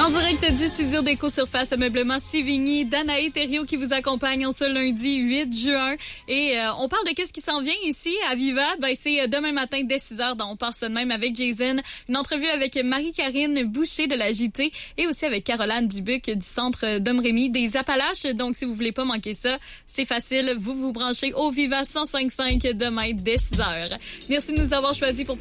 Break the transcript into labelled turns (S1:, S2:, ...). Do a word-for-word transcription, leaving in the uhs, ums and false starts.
S1: En direct du studio d'Éco-Surface Ameublement Sévigny, Danae Thériault qui vous accompagne en ce lundi huit juin. Et euh, on parle de qu'est-ce qui s'en vient ici à Viva. Ben, c'est demain matin dès six heures, donc on part ça de même avec Jason. Une entrevue avec Marie-Karine Boucher de la J T et aussi avec Caroline Dubuc du Centre Domrémy des Appalaches. Donc, si vous voulez pas manquer ça, c'est facile. Vous vous branchez au Viva cent cinq virgule cinq demain dès six heures. Merci de nous avoir choisis pour